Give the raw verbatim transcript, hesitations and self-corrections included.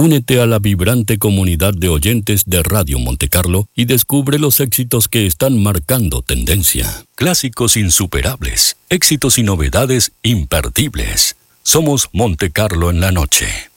Únete a la vibrante comunidad de oyentes de Radio Montecarlo y descubre los éxitos que están marcando tendencia. Clásicos insuperables, éxitos y novedades imperdibles. Somos Montecarlo en la noche.